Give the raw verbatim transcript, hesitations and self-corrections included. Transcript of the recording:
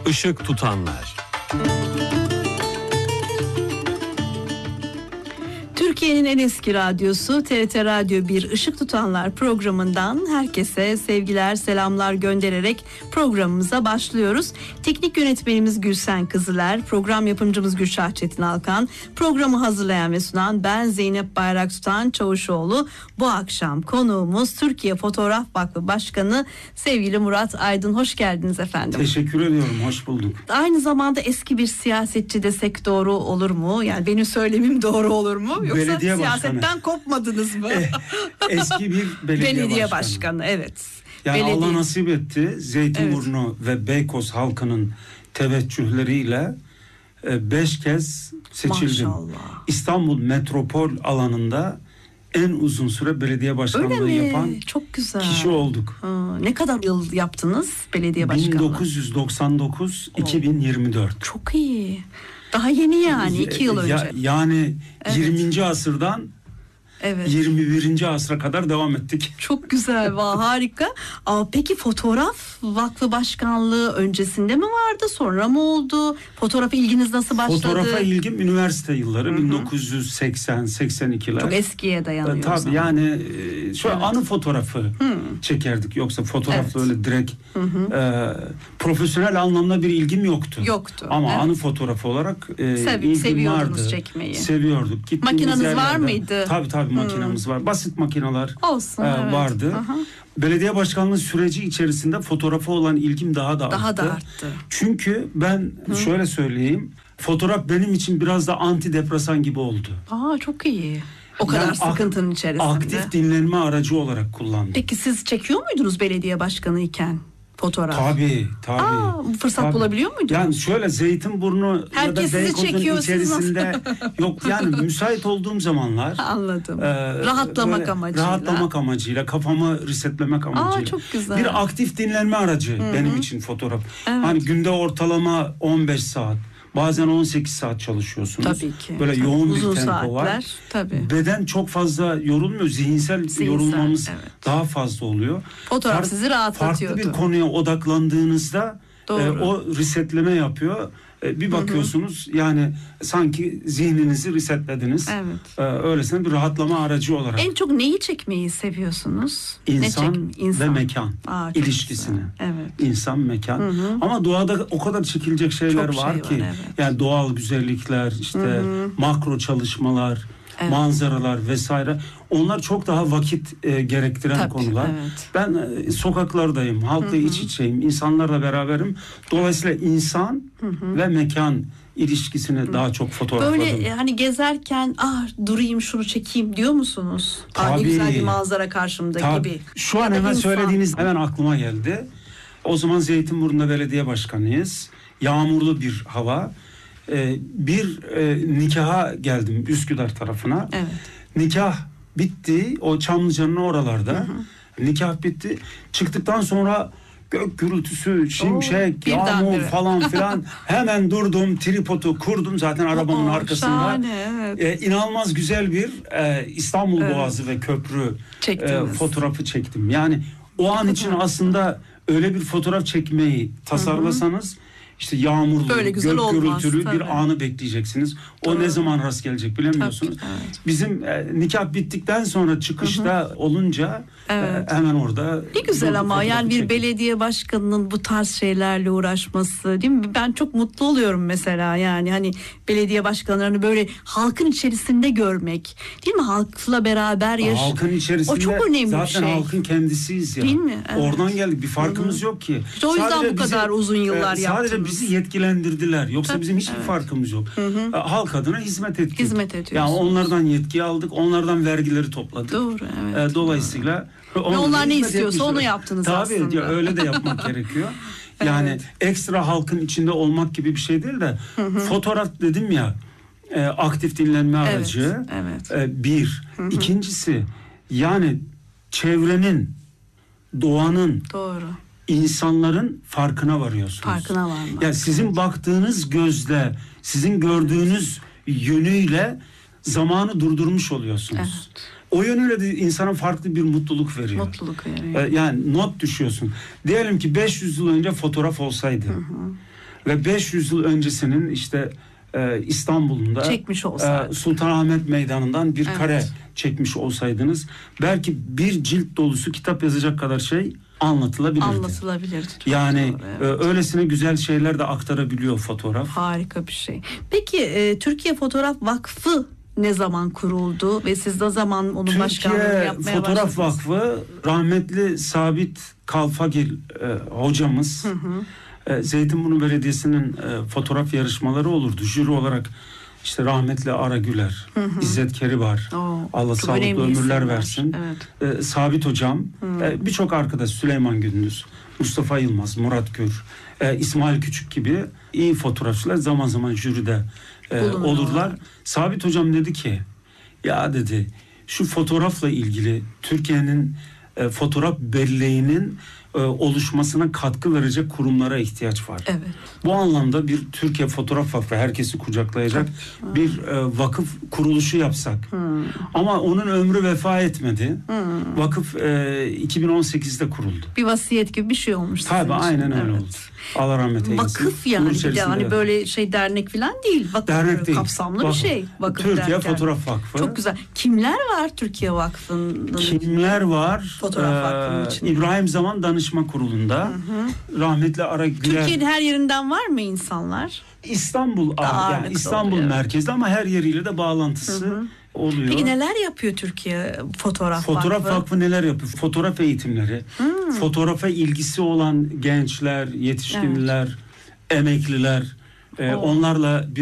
Işık tutanlar. Türkiye'nin en eski radyosu T R T Radyo bir Işık Tutanlar programından herkese sevgiler, selamlar göndererek programımıza başlıyoruz. Teknik yönetmenimiz Gülsen Kızıler, program yapımcımız Gülşah Çetin Alkan, programı hazırlayan ve sunan ben Zeynep Bayraktutan Çavuşoğlu. Bu akşam konuğumuz Türkiye Fotoğraf Vakfı Başkanı sevgili Murat Aydın. Hoş geldiniz efendim. Teşekkür ediyorum, hoş bulduk. Aynı zamanda eski bir siyasetçi desek doğru olur mu? Yani benim söylemim doğru olur mu? Yoksa belediye siyasetten başkanı. Kopmadınız mı? Eski bir belediye, belediye başkanı. başkanı. Evet. Yani belediye. Allah nasip etti. Zeytinburnu evet. ve Beykoz halkının teveccühleriyle beş kez seçildim. Maşallah. İstanbul metropol alanında en uzun süre belediye başkanlığı yapan çok güzel kişi olduk. Ha, ne kadar yıl yaptınız belediye başkanlığı? bin dokuz yüz doksan dokuz iki bin yirmi dört. Çok iyi. Daha yeni yani iki yıl önce. Ya, yani evet. yirminci asırdan evet. yirmi birinci asra kadar devam ettik. Çok güzel, harika. Aa, peki fotoğraf vakfı başkanlığı öncesinde mi vardı, sonra mı oldu? Fotoğrafa ilginiz nasıl başladı? Fotoğrafa ilgim üniversite yılları, Hı-hı. bin dokuz yüz seksen seksen ikiler. Çok eskiye dayanıyor. E, tabii yani şöyle evet. anı fotoğrafı Hı. çekerdik. Yoksa fotoğrafla evet. öyle direkt e, profesyonel anlamda bir ilgim yoktu. Yoktu. Ama evet. anı fotoğrafı olarak e, Sev, ilgim seviyordunuz vardı. çekmeyi. Seviyorduk. Makineniz yerlerde, var mıydı? Tabii tabii makinamız hmm. var. Basit makineler Olsun, e, evet. vardı. Aha. Belediye başkanlığı süreci içerisinde fotoğrafa olan ilgim daha da daha arttı. da arttı. Çünkü ben Hı. şöyle söyleyeyim. Fotoğraf benim için biraz da antidepresan gibi oldu. Aa, çok iyi. O kadar yani sıkıntının ak- içerisinde. Aktif dinlenme aracı olarak kullandım. Peki siz çekiyor muydunuz belediye başkanı iken fotoğraf? Tabii tabii. Aa, fırsat tabii. bulabiliyor muydunuz? Yani şöyle Zeytinburnu Herkes ya da sizi çekiyor, Beykoz'un içerisinde yok yani müsait olduğum zamanlar. Anladım. E, rahatlamak amacıyla. Rahatlamak amacıyla, kafamı resetlemek amacıyla. Aa, çok güzel. Bir aktif dinlenme aracı Hı-hı. benim için fotoğraf. Evet. Hani günde ortalama on beş saat. Bazen on sekiz saat çalışıyorsunuz. Tabii ki. Böyle tabii. yoğun Uzun bir tempo saatler, var. Tabii. Beden çok fazla yorulmuyor. Zihinsel, Zihinsel yorulmamız evet. daha fazla oluyor. Fotoğraf Far- sizi rahatlatıyordu. Farklı bir konuya odaklandığınızda e, o resetleme yapıyor. E, bir bakıyorsunuz Hı-hı. yani sanki zihninizi resetlediniz. Evet. E, öylesine bir rahatlama aracı olarak. En çok neyi çekmeyi seviyorsunuz? İnsan, ne çek- İnsan. ve mekan Aa, ilişkisini. Evet. İnsan, mekan. Hı-hı. Ama doğada o kadar çekilecek şeyler çok var şey ki. Var, evet. Yani doğal güzellikler, işte Hı-hı. makro çalışmalar, evet. manzaralar vesaire. Onlar çok daha vakit e, gerektiren Tabii, konular. Evet. Ben e, sokaklardayım, halkla Hı-hı. iç içeyim, insanlarla beraberim. Dolayısıyla insan Hı-hı. ve mekan ilişkisini Hı. daha çok fotoğrafladım. Böyle hani gezerken ah durayım şunu çekeyim diyor musunuz? Tabii. Ah, ne güzel bir manzara karşımda Tabii. gibi. Şu an hemen insan. söylediğiniz hemen aklıma geldi. O zaman Zeytinburnu'nda belediye başkanıyız. Yağmurlu bir hava. Ee, bir e, nikaha geldim Üsküdar tarafına. Evet. Nikah bitti. O Çamlıca'nın oralarda. Hı hı. Nikah bitti. Çıktıktan sonra gök gürültüsü, şimşek, Oo, yağmur falan filan. Hemen durdum, tripodu kurdum zaten arabamın Oo, arkasında. Şahane, evet. Ee, inanılmaz güzel bir e, İstanbul evet. Boğazı ve köprü e, fotoğrafı çektim. Yani o an için aslında öyle bir fotoğraf çekmeyi tasarlasanız Hı-hı. işte yağmurlu, böyle güzel gök olmaz, gürültülü tabii. bir anı bekleyeceksiniz. O Doğru. ne zaman rast gelecek bilemiyorsunuz. Tabii, evet. Bizim e, nikah bittikten sonra çıkışta Hı-hı. olunca evet. e, hemen orada. Ne güzel ama yani bir çektim. belediye başkanının bu tarz şeylerle uğraşması değil mi? Ben çok mutlu oluyorum mesela yani hani belediye başkanlarını böyle halkın içerisinde görmek değil mi? Halkla beraber yaş. Halkın içerisinde. O çok önemli zaten bir şey. Zaten halkın kendisiyiz ya. Değil mi? Evet. Oradan geldik. Bir farkımız Hı-hı. yok ki. İşte o yüzden sadece bu kadar bizi, uzun yıllar e, yaptınız. Sadece bizi yetkilendirdiler. Yoksa Tabii, bizim hiçbir evet. farkımız yok. Hı-hı. Halk adına hizmet ettik. Hizmet ediyoruz. Yani onlardan yetki aldık. Onlardan vergileri topladık. Doğru, evet. E, dolayısıyla Ve onlar ne istiyorsa onu yaptınız Tabii, aslında. Tabii öyle de yapmak gerekiyor. Yani evet. ekstra halkın içinde olmak gibi bir şey değil de Hı-hı. fotoğraf dedim ya e, aktif dinlenme aracı evet, evet. E, bir. Hı-hı. İkincisi yani çevrenin, doğanın, Doğru. insanların farkına varıyorsunuz. Farkına varmak. Yani sizin evet. baktığınız gözle, sizin gördüğünüz yönüyle zamanı durdurmuş oluyorsunuz. Evet. O yönüyle de insana farklı bir mutluluk veriyor. Mutluluk veriyor. Yani not düşüyorsun. Diyelim ki beş yüz yıl önce fotoğraf olsaydı. Hı hı. ve beş yüz yıl öncesinin işte e, İstanbul'da çekmiş olsaydınız. E, Sultanahmet Meydanı'ndan bir Evet. kare çekmiş olsaydınız belki bir cilt dolusu kitap yazacak kadar şey anlatılabilirdi. Anlatılabilirdi. Çok Yani doğru, evet. e, öylesine güzel şeyler de aktarabiliyor fotoğraf. Harika bir şey. Peki e, Türkiye Fotoğraf Vakfı ne zaman kuruldu ve siz ne zaman onun başkanlığını Türkiye yapmaya Fotoğraf başladınız? Vakfı rahmetli Sabit Kalfagil e, hocamız Hı hı. e, Zeytinburnu Belediyesi'nin e, fotoğraf yarışmaları olurdu. Jüri olarak işte rahmetli Ara Güler, Hı hı. İzzet Keribar, Oo, Allah çok sağlıklı önemli ömürler isimler. versin. Evet. E, Sabit hocam, e, birçok arkadaş, Süleyman Gündüz, Mustafa Yılmaz, Murat Gür, e, İsmail Küçük gibi iyi fotoğrafçılar zaman zaman jüride e, olurlar. Sabit hocam dedi ki, ya dedi, şu fotoğrafla ilgili Türkiye'nin e, fotoğraf belleğinin e, oluşmasına katkı verecek kurumlara ihtiyaç var. Evet. Bu anlamda bir Türkiye Fotoğraf Vakfı, herkesi kucaklayacak Hmm. bir e, vakıf kuruluşu yapsak. Hmm. Ama onun ömrü vefa etmedi. Hmm. Vakıf e, iki bin on sekizde kuruldu. Bir vasiyet gibi bir şey olmuş. Tabii aynen öyle evet. oldu. Allah rahmet eylesin. Vakıf yani Bunun bir de içerisinde- hani böyle şey dernek falan değil. Vakıf Dernek değil. kapsamlı Vakıf. bir şey. Vakıf Türkiye derken. Fotoğraf Vakfı. Çok güzel. Kimler var Türkiye Vakfı'nın? Kimler var? Fotoğraf Vakfı'nın Ee, içinde. İbrahim Zaman Danışma Kurulu'nda. Hı hı. Rahmetli Ara Güler. Türkiye'nin her yerinden var mı insanlar? İstanbul, Daha yani ağırlıklı İstanbul oluyor. merkezli ama her yeriyle de bağlantısı Hı hı. oluyor. Peki neler yapıyor Türkiye Fotoğraf, Fotoğraf Vakfı? Vakfı neler yapıyor? Fotoğraf eğitimleri, Hmm. fotoğrafa ilgisi olan gençler, yetişkinler, emekliler, e, Oh. onlarla bir